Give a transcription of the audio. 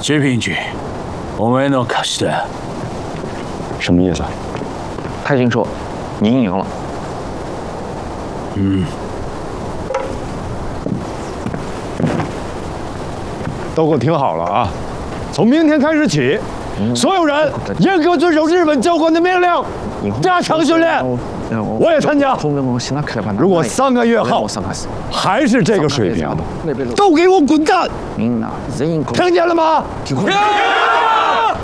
这平局，我们能卡西的。 什么意思？ 太清说，您赢了。 都给我听好了啊！从明天开始起，所有人严格遵守日本教官的命令，加强训练。我也参加。如果3个月后还是这个水平，都给我滚蛋！听见了吗？